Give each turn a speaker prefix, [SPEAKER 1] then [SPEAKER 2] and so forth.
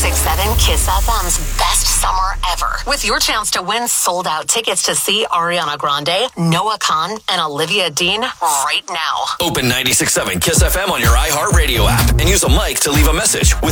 [SPEAKER 1] 96.7 Kiss FM's best summer ever. With your chance to win sold-out tickets to see Ariana Grande, Noah Khan, and Olivia Dean right now.
[SPEAKER 2] Open 96.7 Kiss FM on your iHeartRadio app and use a mic to leave a message with